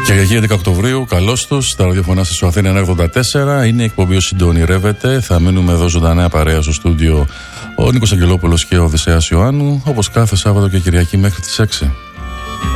Κυριακή 11 Οκτωβρίου, καλώς τους. Τα ραδιοφωνά σας στο Αθήνα 184. Είναι η εκπομπή «Ο Συντονιρεύεται». Θα μείνουμε εδώ ζωντανά παρέα στο στούντιο ο Νίκος Αγγελόπουλος και ο Οδυσσέας Ιωάννου, όπως κάθε Σάββατο και Κυριακή μέχρι τις 6.